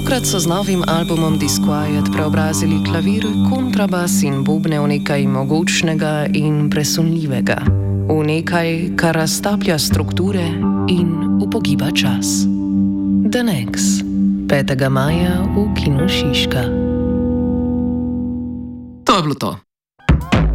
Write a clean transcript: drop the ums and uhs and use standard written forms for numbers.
Tokrat so z novim albumom Disquiet preobrazili klavir, kontrabas in bobne v nekaj mogočnega in presunljivega, v nekaj, kar raztaplja strukture in upogiba čas. The Next, 5. maja v Kinu Šiška. To je bilo to.